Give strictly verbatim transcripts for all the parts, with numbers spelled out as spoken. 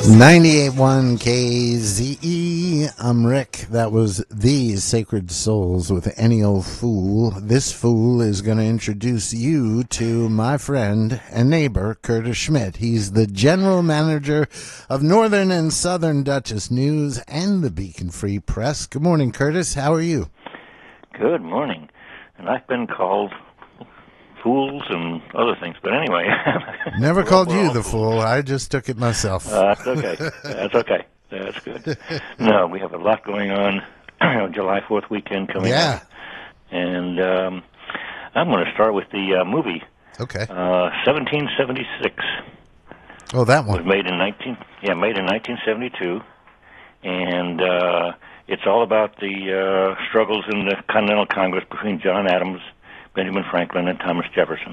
ninety-eight point one K Z E. I'm Rick. That was These Sacred Souls with Any Old Fool. This fool is going to introduce you to my friend and neighbor, Curtis Schmidt. He's the general manager of Northern and Southern Dutchess News and the Beacon Free Press. Good morning, Curtis. How are you? Good morning. And I've been called fools and other things, but anyway. Never called you the fools. fool. I just took it myself. Uh, that's okay. That's okay. That's good. No, we have a lot going on. July fourth weekend coming yeah. up. And um, I'm going to start with the uh, movie. Okay. Uh, seventeen seventy-six. Oh, that one. It was made in nineteen yeah, made in nineteen seventy-two. And uh, it's all about the uh, struggles in the Continental Congress between John Adams, Benjamin Franklin, and Thomas Jefferson.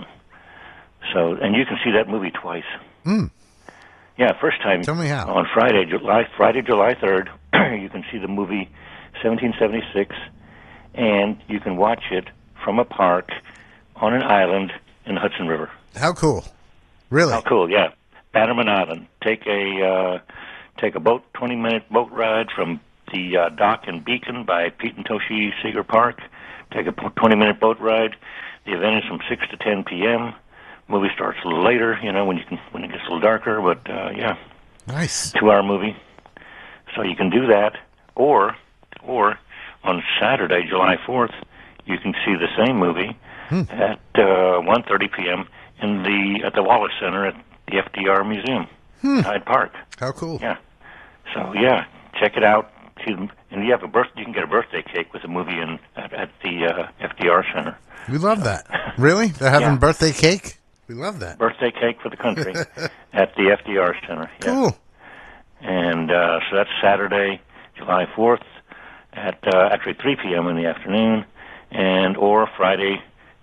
So, and you can see that movie twice. Mm. Yeah, first time. Tell me how. On Friday, July Friday, July third, you can see the movie seventeen seventy-six, and you can watch it from a park on an island in the Hudson River. How cool! Really? How cool! Yeah, Bannerman Island. Take a uh, take a boat, twenty minute boat ride from the uh, dock in Beacon by Pete and Toshi Seeger Park. Take a twenty minute boat ride. The event is from six to ten p.m. Movie starts a little later, you know, when you can when it gets a little darker. But uh, yeah, nice two hour movie. So you can do that, or or on Saturday, July fourth, you can see the same movie hmm. at uh, one thirty p.m. in the at the Wallace Center at the F D R Museum, hmm. Hyde Park. How cool! Yeah. So yeah, check it out. And you have a birth. You can get a birthday cake with a movie in at, at the uh, F D R Center. We love that. Really? They're having yeah. birthday cake? We love that. Birthday cake for the country at the F D R Center. Yeah. Cool. And uh, so that's Saturday, July fourth, at uh, actually three p.m. in the afternoon, and or Friday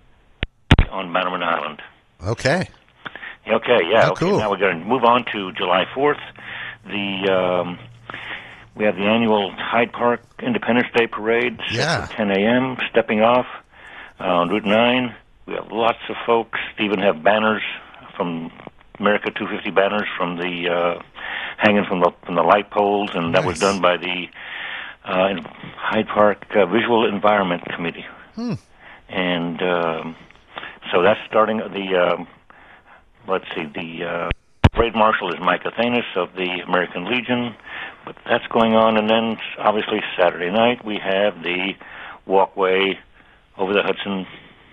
on Bannerman Island. Okay. Okay. Yeah. How okay. Cool. Now we're going to move on to July fourth. The um, We have the annual Hyde Park Independence Day Parade, yeah. at ten a.m., stepping off uh, on Route nine. We have lots of folks. Even have banners from America two fifty banners from the uh, hanging from the from the light poles, and nice. That was done by the uh, Hyde Park uh, Visual Environment Committee. Hmm. And um, so that's starting the, uh, let's see, the uh, parade marshal is Mike Athanas of the American Legion. But that's going on, and then obviously Saturday night we have the walkway over the Hudson,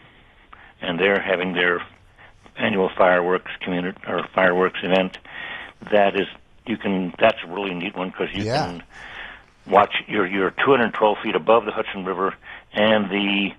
and they're having their annual fireworks community or fireworks event. That is, you can. That's a really neat one because you yeah. can watch. You're you're two hundred twelve feet above the Hudson River, and the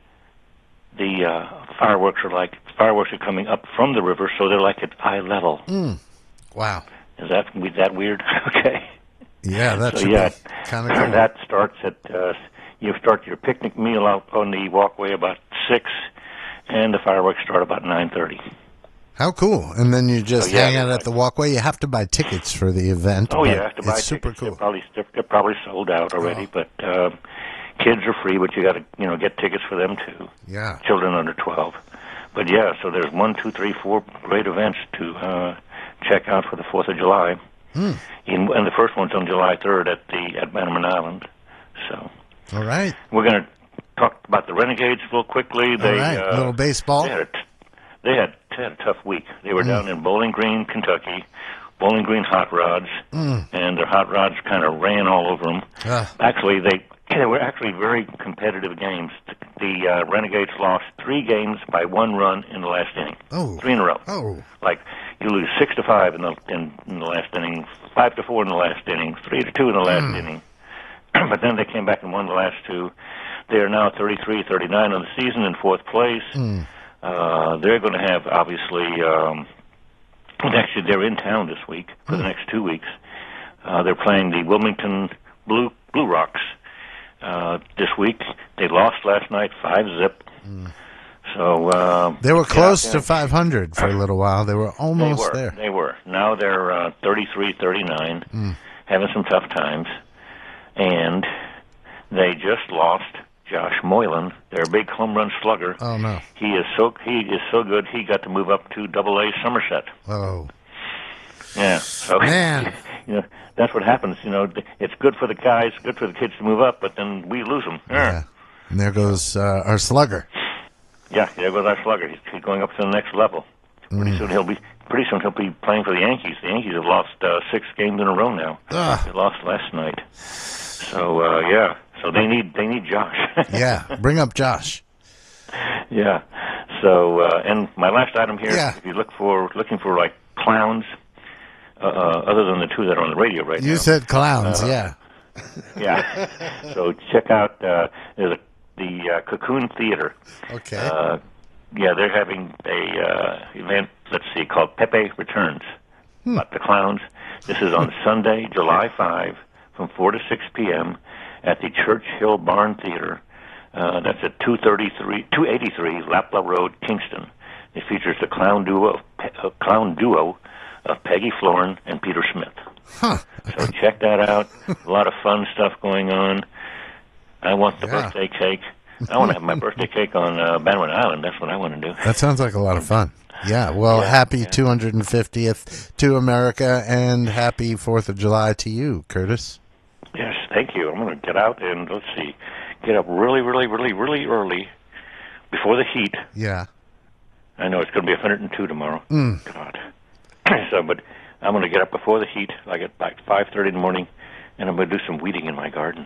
the uh, fireworks are like fireworks are coming up from the river, so they're like at eye level. Mm. Wow. Is that is that weird? Okay. Yeah, that's so, yeah, kind of cool. That starts at uh, you start your picnic meal out on the walkway about six, and the fireworks start about nine thirty. How cool! And then you just so, yeah, hang out at the walkway. You have to buy tickets for the event. Oh, yeah, you have to buy it's tickets. Super cool. They're probably they're probably sold out already, oh. but uh, kids are free. But you got to you know get tickets for them too. Yeah, children under twelve. But yeah, so there's one, two, three, four great events to uh, check out for the Fourth of July. Hmm. In, and the first one's on July third at the at Bannerman Island. So, all right, we're going to talk about the Renegades real quickly. They, all right, uh, little baseball. They had, a t- they, had, they had a tough week. They were mm. down in Bowling Green, Kentucky. Bowling Green hot rods, mm. and their hot rods kind of ran all over them. Uh. Actually, they they were actually very competitive games. The, the uh, Renegades lost three games by one run in the last inning. Oh, three in a row. Oh, like you lose six to five in the in, in the last inning, five to four in the last inning, three to two in the last mm. inning. But then they came back and won the last two. They are now thirty-three thirty-nine on the season in fourth place. Mm. Uh, they're going to have obviously. Um, Actually, they're in town this week for the next two weeks. Uh, they're playing the Wilmington Blue Blue Rocks uh, this week. They lost last night, five zip. Mm. So uh, they were close to five hundred for a little while. They were almost they were, there. They were. Now they're uh, thirty-three thirty-nine, mm. having some tough times, and they just lost Josh Moylan, their big home run slugger. Oh no! He is so he is so good. He got to move up to Double A Somerset. Oh, yeah. So man, you know, that's what happens. You know, it's good for the guys, good for the kids to move up, but then we lose them. Yeah. And there goes uh, our slugger. Yeah, there goes our slugger. He's, he's going up to the next level. Pretty mm. soon he'll be. Pretty soon he'll be playing for the Yankees. The Yankees have lost uh, six games in a row now. Ugh. They lost last night. So uh, yeah. So they need they need Josh. Yeah, bring up Josh. Yeah. So uh, and my last item here. Yeah. If you look for looking for like clowns, uh, other than the two that are on the radio right you now. You said clowns. Uh, yeah. Yeah. So check out uh, there's a, the uh, Cocoon Theater. Okay. Uh, yeah, they're having a uh, event. Let's see, called Pepe Returns. Hmm. About the clowns. This is on Sunday, July fifth, from four to six p.m. at the Church Hill Barn Theater. Uh, that's at two thirty-three, two eighty-three Lapla Road, Kingston. It features the clown duo, uh, clown duo of Peggy Florin and Peter Smith. Huh. So check that out. A lot of fun stuff going on. I want the yeah. birthday cake. I want to have my birthday cake on uh, Bannerman Island. That's what I want to do. That sounds like a lot of fun. Yeah, well, yeah, happy yeah. two hundred fiftieth to America, and happy fourth of July to you, Curtis. Yes, thank you. I'm going to get out and, let's see, get up really, really, really, really early before the heat. Yeah. I know it's going to be one hundred two tomorrow. Mm. God. So, but I'm going to get up before the heat, like at like five thirty in the morning, and I'm going to do some weeding in my garden.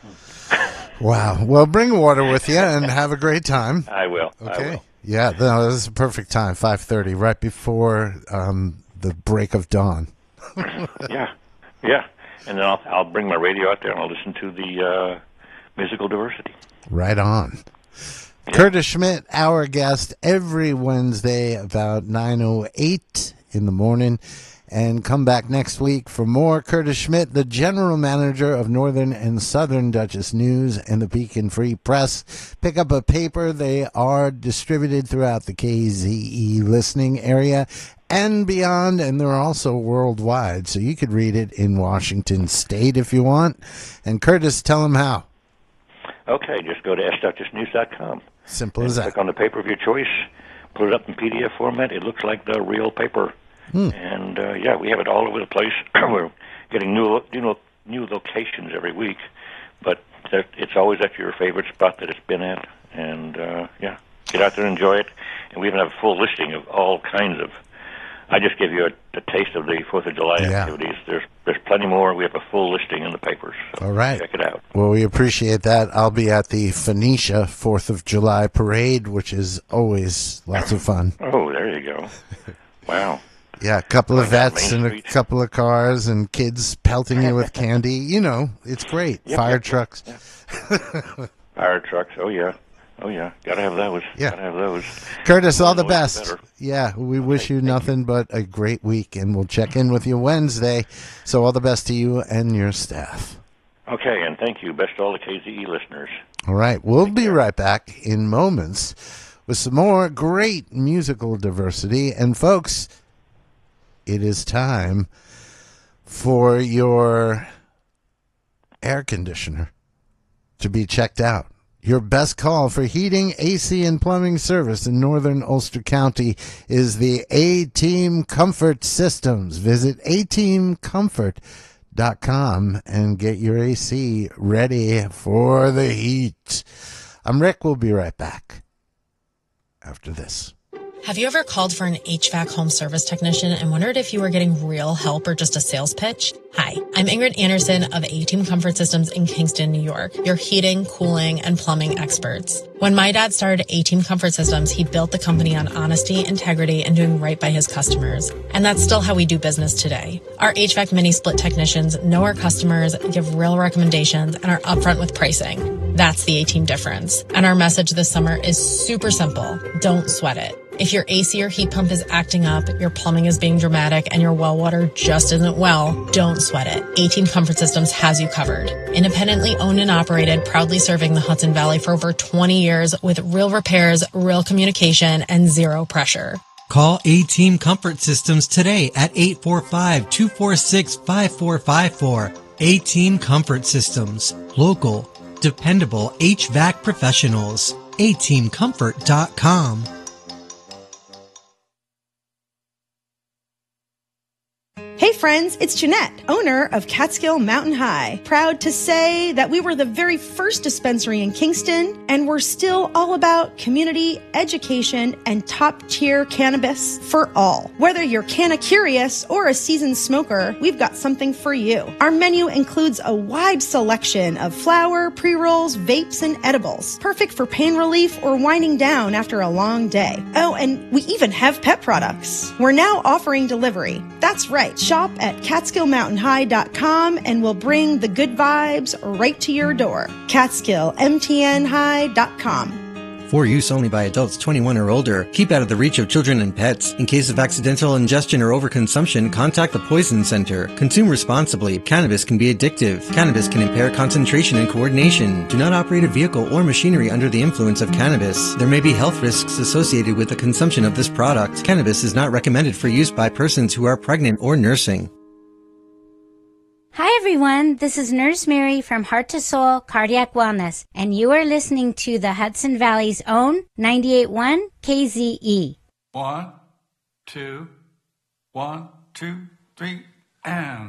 Wow. Well, bring water with you and have a great time. I will. Okay. I will. Yeah, no, this is a perfect time, five thirty, right before um, the break of dawn. Yeah. Yeah. And then I'll, I'll bring my radio out there and I'll listen to the uh, musical diversity. Right on. Yeah. Curtis Schmidt, our guest, every Wednesday about nine oh eight in the morning. And come back next week for more. Curtis Schmidt, the general manager of Northern and Southern Dutchess News and the Beacon Free Press. Pick up a paper. They are distributed throughout the K Z E listening area and beyond, and they're also worldwide. So you could read it in Washington State if you want. And Curtis, tell them how. Okay, just go to s dutchess news dot com. Simple as that. Click on the paper of your choice. Put it up in P D F format. It looks like the real paper. Hmm. And, uh, yeah, we have it all over the place. We're getting new, new new locations every week, but it's always at your favorite spot that it's been at. And, uh, yeah, get out there and enjoy it. And we even have a full listing of all kinds of... I just gave you a, a taste of the fourth of July yeah. activities. There's there's plenty more. We have a full listing in the papers. So all right. Check it out. Well, we appreciate that. I'll be at the Phoenicia fourth of July parade, which is always lots of fun. Oh, there you go. Wow. Yeah, a couple of vets and a couple of cars and kids pelting you with candy. You know, it's great. Yep, Fire yep, trucks. Yep. Fire trucks. Oh, yeah. Oh, yeah. Got to have those. Yeah. Got to have those. Curtis, all the best. Better. Yeah, we okay, wish you nothing you. but a great week, and we'll check in with you Wednesday. So all the best to you and your staff. Okay, and thank you. Best to all the K Z E listeners. All right. We'll Take be care. right back in moments with some more great musical diversity. And, folks... it is time for your air conditioner to be checked out. Your best call for heating, A C, and plumbing service in northern Ulster County is the A-Team Comfort Systems. Visit a team comfort dot com and get your A C ready for the heat. I'm Rick. We'll be right back after this. Have you ever called for an H V A C home service technician and wondered if you were getting real help or just a sales pitch? Hi, I'm Ingrid Anderson of A-Team Comfort Systems in Kingston, New York, your heating, cooling, and plumbing experts. When my dad started A-Team Comfort Systems, he built the company on honesty, integrity, and doing right by his customers. And that's still how we do business today. Our H V A C mini-split technicians know our customers, give real recommendations, and are upfront with pricing. That's the A-Team difference. And our message this summer is super simple. Don't sweat it. If your A C or heat pump is acting up, your plumbing is being dramatic, and your well water just isn't well, don't sweat it. A-Team Comfort Systems has you covered. Independently owned and operated, proudly serving the Hudson Valley for over twenty years with real repairs, real communication, and zero pressure. Call A-Team Comfort Systems today at eight four five, two four six, five four five four. A-Team Comfort Systems. Local, dependable H V A C professionals. a team comfort dot com. Hey friends, it's Jeanette, owner of Catskill Mountain High. Proud to say that we were the very first dispensary in Kingston, and we're still all about community, education, and top-tier cannabis for all. Whether you're canna-curious or a seasoned smoker, we've got something for you. Our menu includes a wide selection of flower, pre-rolls, vapes, and edibles, perfect for pain relief or winding down after a long day. Oh, and we even have pet products. We're now offering delivery. That's right. Shop at catskill mountain high dot com and we'll bring the good vibes right to your door. catskill m t n high dot com. For use only by adults twenty-one or older. Keep out of the reach of children and pets. In case of accidental ingestion or overconsumption, contact the Poison Center. Consume responsibly. Cannabis can be addictive. Cannabis can impair concentration and coordination. Do not operate a vehicle or machinery under the influence of cannabis. There may be health risks associated with the consumption of this product. Cannabis is not recommended for use by persons who are pregnant or nursing. Hi everyone, this is Nurse Mary from Heart to Soul Cardiac Wellness, and you are listening to the Hudson Valley's own ninety-eight point one K Z E. One, two, one, two, three, and...